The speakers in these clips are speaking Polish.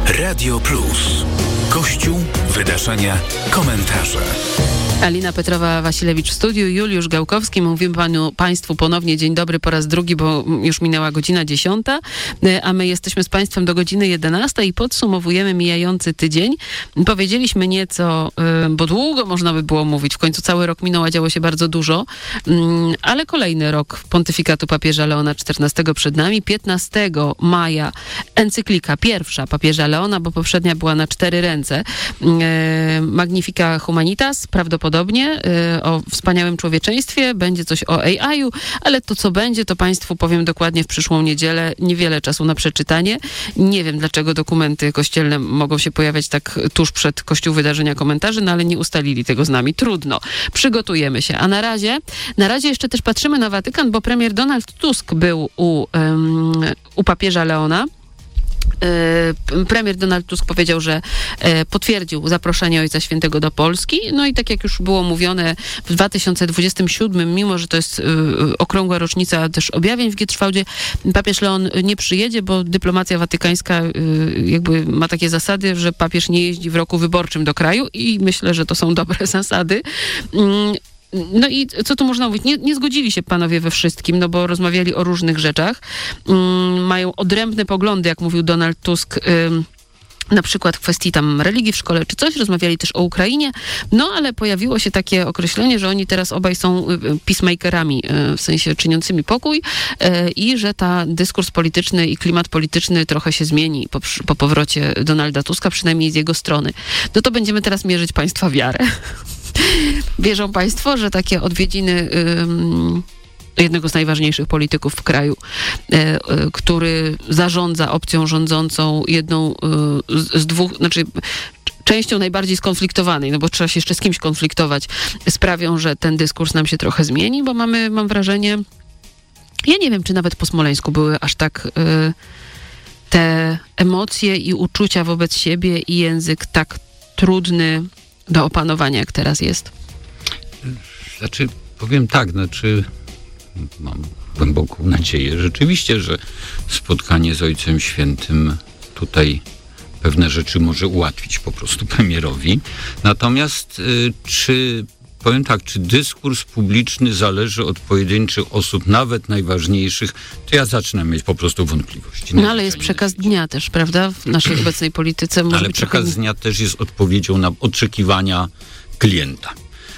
Radio Plus. Kościół, wydarzenia, komentarze. Alina Petrowa-Wasilewicz w studiu, Juliusz Gałkowski. Mówimy Państwu ponownie dzień dobry po raz drugi, bo już minęła godzina 10, a my jesteśmy z Państwem do godziny 11 i podsumowujemy mijający tydzień. Powiedzieliśmy nieco, bo długo można by było mówić, w końcu cały rok minął, a działo się bardzo dużo, ale kolejny rok pontyfikatu papieża Leona XIV przed nami. 15 maja encyklika pierwsza papieża Leona, bo poprzednia była na 4 ręce. Magnifica Humanitas, prawdopodobnie o wspaniałym człowieczeństwie, będzie coś o AI-u, ale to co będzie, to Państwu powiem dokładnie w przyszłą niedzielę. Niewiele czasu na przeczytanie. Nie wiem, dlaczego dokumenty kościelne mogą się pojawiać tak tuż przed Kościół wydarzenia komentarzy, no ale nie ustalili tego z nami. Trudno. Przygotujemy się. A na razie jeszcze też patrzymy na Watykan, bo premier Donald Tusk był u papieża Leona. Premier Donald Tusk powiedział, że potwierdził zaproszenie Ojca Świętego do Polski. No i tak jak już było mówione, w 2027, mimo że to jest okrągła rocznica też objawień w Gietrzwałdzie, papież Leon nie przyjedzie, bo dyplomacja watykańska jakby ma takie zasady, że papież nie jeździ w roku wyborczym do kraju i myślę, że to są dobre zasady. No i co tu można mówić? Nie zgodzili się panowie we wszystkim, no bo rozmawiali o różnych rzeczach. Mają odrębne poglądy, jak mówił Donald Tusk, na przykład w kwestii tam religii w szkole czy coś. Rozmawiali też o Ukrainie. No ale pojawiło się takie określenie, że oni teraz obaj są peacemakerami, w sensie czyniącymi pokój i że ta dyskurs polityczny i klimat polityczny trochę się zmieni po powrocie Donalda Tuska, przynajmniej z jego strony. No to będziemy teraz mierzyć państwa wiarę. Wierzą Państwo, że takie odwiedziny jednego z najważniejszych polityków w kraju, który zarządza opcją rządzącą, jedną z dwóch, znaczy częścią najbardziej skonfliktowanej, no bo trzeba się jeszcze z kimś konfliktować, sprawią, że ten dyskurs nam się trochę zmieni, bo mam wrażenie, ja nie wiem, czy nawet po Smoleńsku były aż tak te emocje i uczucia wobec siebie i język tak trudny do opanowania, jak teraz jest. Znaczy, powiem tak, mam głęboką nadzieję rzeczywiście, że spotkanie z Ojcem Świętym tutaj pewne rzeczy może ułatwić po prostu premierowi. Natomiast powiem tak, czy dyskurs publiczny zależy od pojedynczych osób, nawet najważniejszych, to ja zaczynam mieć po prostu wątpliwości. No ale jest przekaz dnia też, prawda? W naszej obecnej polityce. Ale przekaz dnia też jest odpowiedzią na oczekiwania klienta.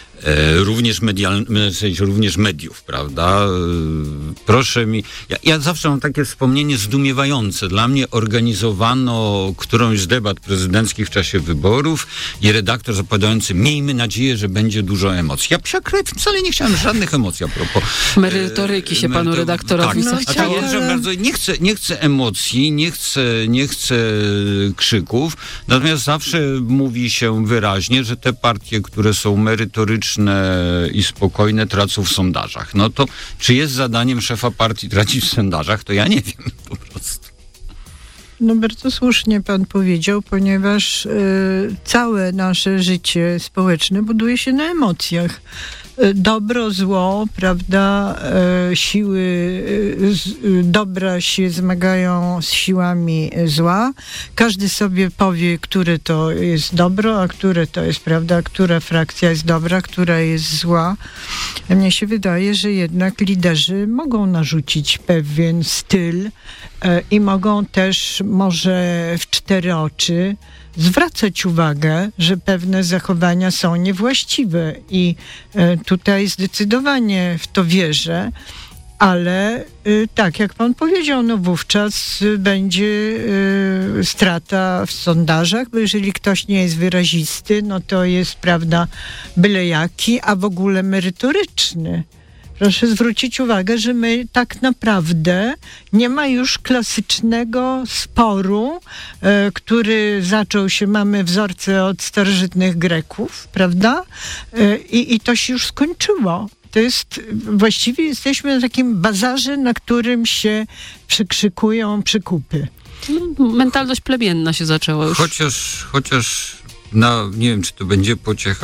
Również mediów, prawda? Proszę mi... Ja zawsze mam takie wspomnienie zdumiewające. Dla mnie organizowano którąś z debat prezydenckich w czasie wyborów i redaktor zapowiadający, miejmy nadzieję, że będzie dużo emocji. Ja psia krew, wcale nie chciałem żadnych emocji a propos. Merytoryki się panu redaktorowi zachciało. Nie chcę emocji, nie chcę krzyków, natomiast zawsze mówi się wyraźnie, że te partie, które są merytoryczne i spokojne, tracą w sondażach. No to czy jest zadaniem szefa partii tracić w sondażach, to ja nie wiem po prostu. No bardzo słusznie pan powiedział, ponieważ całe nasze życie społeczne buduje się na emocjach. Dobro, zło, prawda, siły dobra się zmagają z siłami zła. Każdy sobie powie, które to jest dobro, a które to jest, prawda, która frakcja jest dobra, która jest zła. A mnie się wydaje, że jednak liderzy mogą narzucić pewien styl i mogą też może w 4 oczy zwracać uwagę, że pewne zachowania są niewłaściwe i tutaj zdecydowanie w to wierzę, ale tak jak pan powiedział, no wówczas będzie strata w sondażach, bo jeżeli ktoś nie jest wyrazisty, no to jest, prawda, byle jaki, a w ogóle merytoryczny. Proszę zwrócić uwagę, że my tak naprawdę nie ma już klasycznego sporu, który zaczął się, mamy wzorce od starożytnych Greków, prawda? I to się już skończyło. To jest, właściwie jesteśmy na takim bazarze, na którym się przekrzykują przykupy. No, mentalność plemienna się zaczęła już. Chociaż nie wiem, czy to będzie pociecha,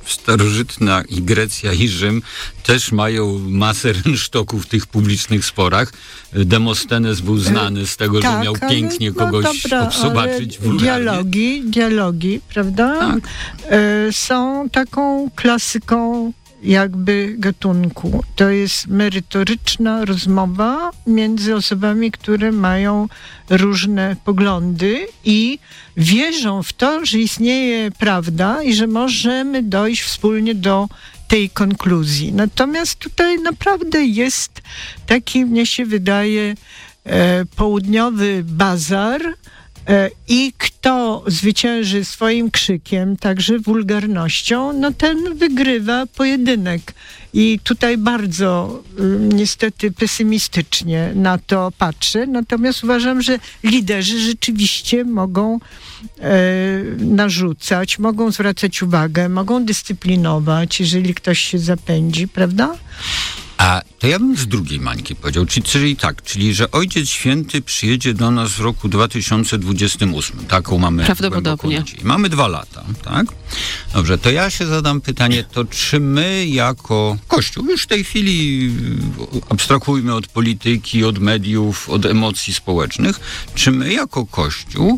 starożytna i Grecja i Rzym też mają masę rynsztoków w tych publicznych sporach. Demostenes był znany z tego, że miał pięknie kogoś obsobaczyć wulgarnie. Dialogi, prawda? Tak. Są taką klasyką jakby gatunku. To jest merytoryczna rozmowa między osobami, które mają różne poglądy i wierzą w to, że istnieje prawda i że możemy dojść wspólnie do tej konkluzji. Natomiast tutaj naprawdę jest taki, mnie się wydaje, południowy bazar, i kto zwycięży swoim krzykiem, także wulgarnością, no ten wygrywa pojedynek. I tutaj bardzo niestety pesymistycznie na to patrzę. Natomiast uważam, że liderzy rzeczywiście mogą narzucać, mogą zwracać uwagę, mogą dyscyplinować, jeżeli ktoś się zapędzi, prawda? A to ja bym z drugiej mańki powiedział, czyli że Ojciec Święty przyjedzie do nas w roku 2028. Taką mamy prawdopodobnie nadzieję. Mamy 2 lata, tak? Dobrze, to ja się zadam pytanie, to czy my jako Kościół, już w tej chwili abstrahujmy od polityki, od mediów, od emocji społecznych, czy my jako Kościół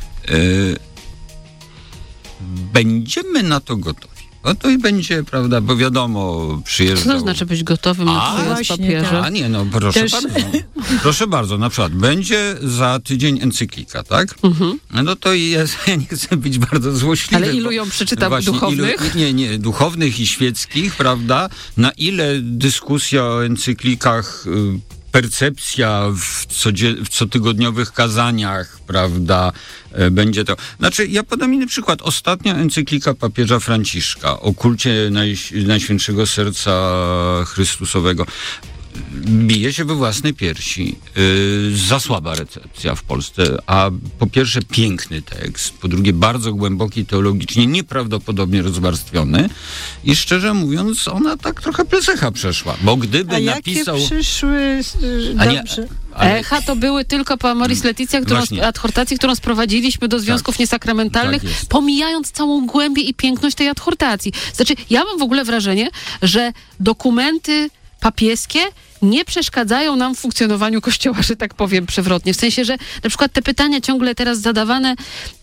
będziemy na to gotowi? No to i będzie, prawda, bo wiadomo, przyjeżdżał... Co to znaczy być gotowym na przyjazd papieża? A nie, no proszę bardzo. Proszę bardzo, na przykład będzie za tydzień encyklika, tak? No to jest, ja nie chcę być bardzo złośliwy. Ale ilu ją przeczytam duchownych? Nie, duchownych i świeckich, prawda? Na ile dyskusja o encyklikach... percepcja w cotygodniowych kazaniach, prawda, będzie to. Znaczy, ja podam inny przykład. Ostatnia encyklika papieża Franciszka o kulcie Najświętszego Serca Chrystusowego bije się we własne piersi. Za słaba recepcja w Polsce, a po pierwsze piękny tekst, po drugie bardzo głęboki teologicznie, nieprawdopodobnie rozwarstwiony i szczerze mówiąc ona tak trochę plesecha przeszła, bo gdyby napisał... jakie przyszły... Dobrze. Echa to były tylko po Amoris Laetitia, adhortacji, którą sprowadziliśmy do związków niesakramentalnych, tak pomijając całą głębię i piękność tej adhortacji. Znaczy, ja mam w ogóle wrażenie, że dokumenty papieskie nie przeszkadzają nam w funkcjonowaniu Kościoła, że tak powiem przewrotnie. W sensie, że na przykład te pytania ciągle teraz zadawane,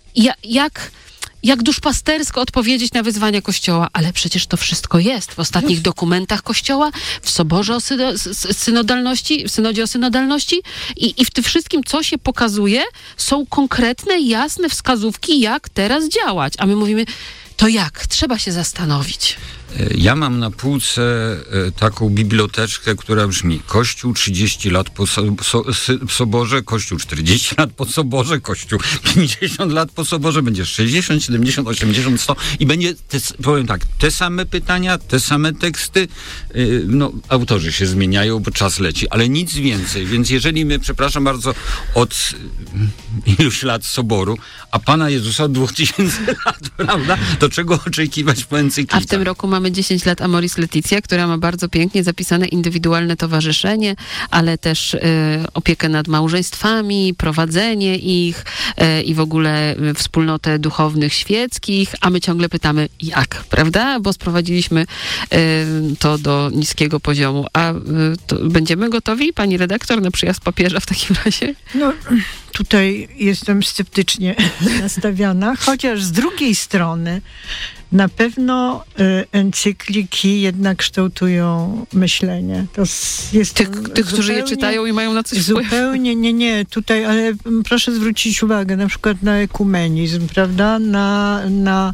jak duszpastersko odpowiedzieć na wyzwania Kościoła, ale przecież to wszystko jest w ostatnich dokumentach Kościoła, w Soborze o synodalności, w Synodzie o synodalności i w tym wszystkim, co się pokazuje, są konkretne, jasne wskazówki, jak teraz działać. A my mówimy, to jak? Trzeba się zastanowić. Ja mam na półce taką biblioteczkę, która brzmi: Kościół 30 lat po Soborze, Kościół 40 lat po Soborze, Kościół 50 lat po Soborze, będzie 60, 70, 80, 100 i będzie, powiem tak, te same pytania, te same teksty, no autorzy się zmieniają, bo czas leci, ale nic więcej, więc jeżeli my, przepraszam bardzo, od iluś lat Soboru, a Pana Jezusa od 2000 lat, prawda, to czego oczekiwać po encyklice? A w tym roku mamy 10 lat Amoris Laetitia, która ma bardzo pięknie zapisane indywidualne towarzyszenie, ale też opiekę nad małżeństwami, prowadzenie ich i w ogóle wspólnotę duchownych świeckich, a my ciągle pytamy jak, prawda? Bo sprowadziliśmy to do niskiego poziomu. A to będziemy gotowi, pani redaktor, na przyjazd papieża w takim razie? No, tutaj jestem sceptycznie nastawiona, chociaż z drugiej strony na pewno encykliki jednak kształtują myślenie. To jest tych, którzy je czytają i mają na coś wpływ. Zupełnie, nie, tutaj, ale proszę zwrócić uwagę na przykład na ekumenizm, prawda? Na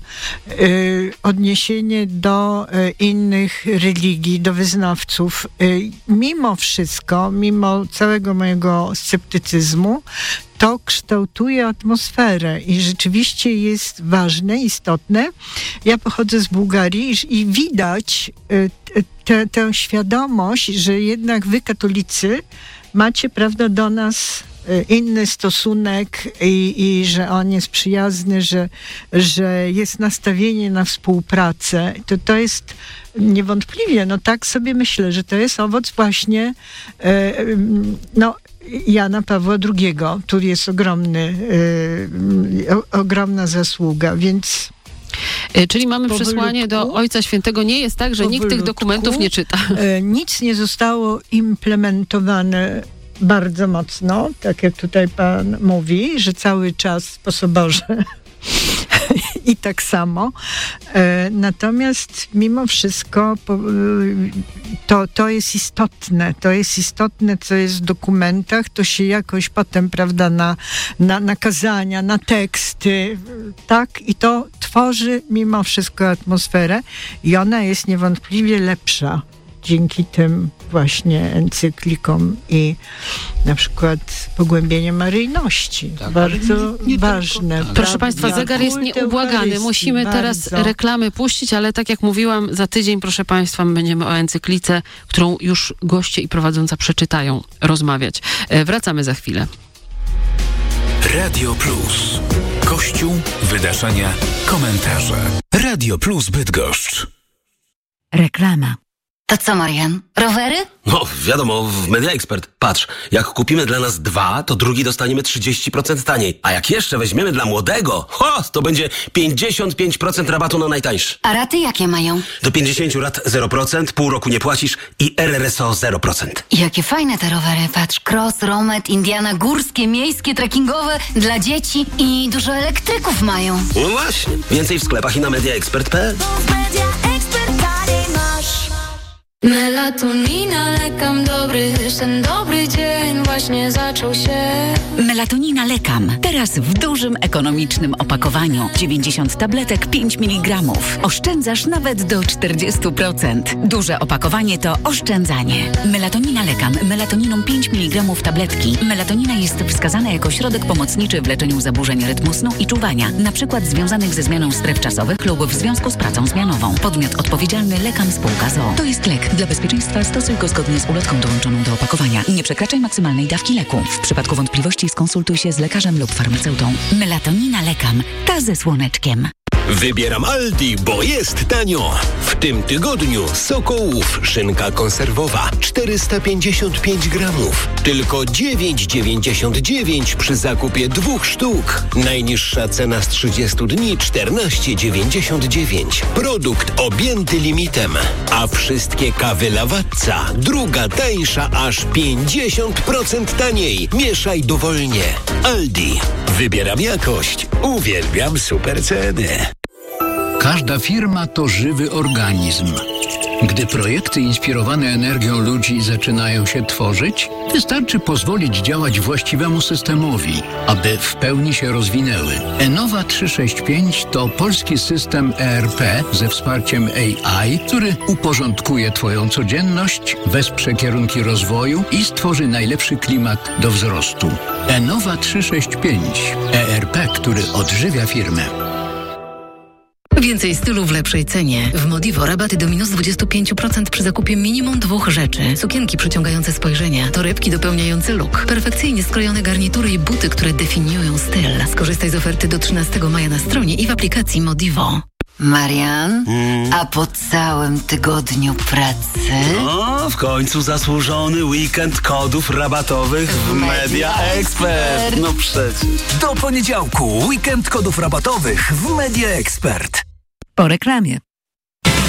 odniesienie do innych religii, do wyznawców. Mimo wszystko, mimo całego mojego sceptycyzmu, to kształtuje atmosferę i rzeczywiście jest ważne, istotne. Ja pochodzę z Bułgarii i widać tę świadomość, że jednak wy, katolicy, macie, prawda, do nas inny stosunek i że on jest przyjazny, że jest nastawienie na współpracę. To jest niewątpliwie, no tak sobie myślę, że to jest owoc właśnie Jana Pawła II. Tu jest ogromna zasługa, więc... Czyli mamy przesłanie do Ojca Świętego. Nie jest tak, że nikt tych dokumentów nie czyta. Nic nie zostało implementowane bardzo mocno, tak jak tutaj pan mówi, że cały czas po soborze i tak samo. Natomiast mimo wszystko to jest istotne. To jest istotne, co jest w dokumentach. To się jakoś potem, prawda, na kazania, na teksty, tak? I to tworzy mimo wszystko atmosferę i ona jest niewątpliwie lepsza dzięki tym właśnie encyklikom i na przykład pogłębienie maryjności. Tak, bardzo ważne. Tak. Proszę Państwa, zegar jest nieubłagany. Musimy teraz reklamy puścić, ale tak jak mówiłam, za tydzień, proszę Państwa, będziemy o encyklice, którą już goście i prowadząca przeczytają, rozmawiać. Wracamy za chwilę. Radio Plus. Kościół, wydarzenia, komentarze. Radio Plus Bydgoszcz. Reklama. To co, Marian? Rowery? No, wiadomo, w Media Expert. Patrz, jak kupimy dla nas 2, to drugi dostaniemy 30% taniej. A jak jeszcze weźmiemy dla młodego, to będzie 55% rabatu na najtańszy. A raty jakie mają? Do 50 rat 0%, pół roku nie płacisz i RRSO 0%. Jakie fajne te rowery. Patrz, cross, romet, Indiana, górskie, miejskie, trekkingowe, dla dzieci i dużo elektryków mają. No właśnie. Więcej w sklepach i na mediaexpert.pl. Melatonina, lekam dobry, ten dobry dzień właśnie zaczął się. Melatonina Lekam. Teraz w dużym, ekonomicznym opakowaniu. 90 tabletek, 5 mg. Oszczędzasz nawet do 40%. Duże opakowanie to oszczędzanie. Melatonina Lekam. Melatoniną 5 mg tabletki. Melatonina jest wskazana jako środek pomocniczy w leczeniu zaburzeń rytmu snu i czuwania, na przykład związanych ze zmianą stref czasowych lub w związku z pracą zmianową. Podmiot odpowiedzialny Lekam Spółka z o.o. To jest lek. Dla bezpieczeństwa stosuj go zgodnie z ulotką dołączoną do opakowania. Nie przekraczaj maksymalnej dawki leku. W przypadku wątpliwości skonsultuj się z lekarzem lub farmaceutą. Melatonina Lekam. Ta ze słoneczkiem. Wybieram Aldi, bo jest tanio. W tym tygodniu Sokołów, szynka konserwowa 455 gramów. Tylko 9,99 przy zakupie 2 sztuk. Najniższa cena z 30 dni 14,99. Produkt objęty limitem. A wszystkie kawy Lavazza, druga tańsza aż 50% taniej. Mieszaj dowolnie. Aldi. Wybieram jakość. Uwielbiam super ceny. Każda firma to żywy organizm. Gdy projekty inspirowane energią ludzi zaczynają się tworzyć, wystarczy pozwolić działać właściwemu systemowi, aby w pełni się rozwinęły. Enova 365 to polski system ERP ze wsparciem AI, który uporządkuje Twoją codzienność, wesprze kierunki rozwoju i stworzy najlepszy klimat do wzrostu. Enova 365. ERP, który odżywia firmę. Więcej stylu w lepszej cenie. W Modivo rabaty do minus 25% przy zakupie minimum 2 rzeczy. Sukienki przyciągające spojrzenie, torebki dopełniające look, perfekcyjnie skrojone garnitury i buty, które definiują styl. Skorzystaj z oferty do 13 maja na stronie i w aplikacji Modivo. Marian, a po całym tygodniu pracy? No, w końcu zasłużony weekend kodów rabatowych w Media Expert. No przecież. Do poniedziałku weekend kodów rabatowych w Media Expert. Po reklamie.